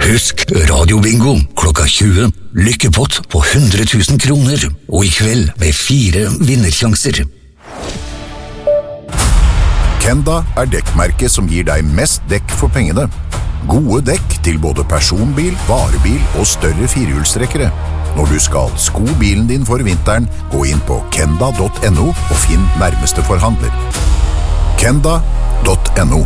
Husk radiobingo klokka 20. Lykkepott på 100 000 kroner. Og i kveld med 4 vinnersjanser. Kenda dekkmerket som gir deg mest dekk for pengene. Gode dekk til både personbil, varebil og større firehjulstrekkere. Når du skal sko bilen din for vinteren, gå inn på kenda.no og finn nærmeste forhandler. Kenda.no.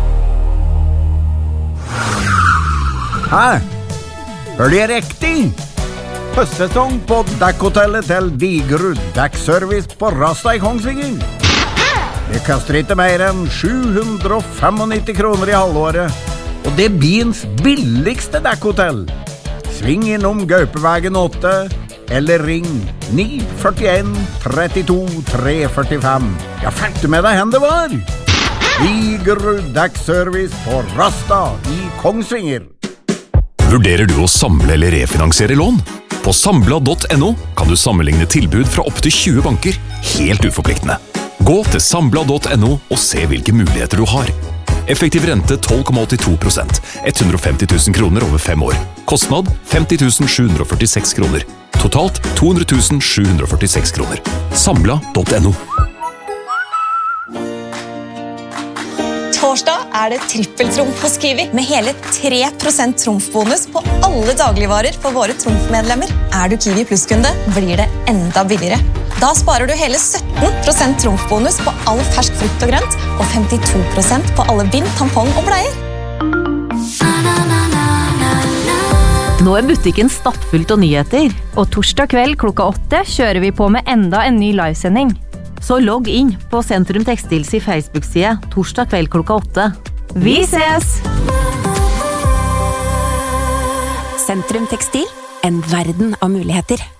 Hæ? Hør det riktig? Høstsesong på dekkhotellet til Digerud Dekkservice på Rasta i Kongsvinger. Det koster ikke mer enn 795 kroner i halvåret, og det er byens billigste dekkhotell. Sving innom Gaupevegen 8, eller ring 941 32 345. Ja, fikk du med deg hen det var? Digerud Dekkservice på Rasta i Kongsvinger. Vurderer du å samle eller refinansiere lån? På Sambla.no kan du sammenligne tilbud fra opp til 20 banker, helt uforpliktende. Gå til Sambla.no og se hvilke muligheter du har. Effektiv rente 12,82%, 150 000 kroner over 5 år. Kostnad 50 746 kroner. Totalt 200 746 kroner. Sambla.no. Torsdag det trippeltrumf hos Kiwi, med hele 3% trumfbonus på alle dagligvarer for våre trumfmedlemmer. Du Kiwi Plus-kunde, blir det enda billigere. Da sparer du hele 17% trumfbonus på all fersk frukt og grønt, og 52% på alle bind, tampong og bleier. Nå butikken stappfullt av nyheter, og torsdag kveld klokka 8 kjører vi på med enda en ny livesending. Så logg inn på Sentrum Tekstils i Facebook-side torsdag kveld klokka 8. Vi ses! Sentrum Tekstil, en verden av muligheter.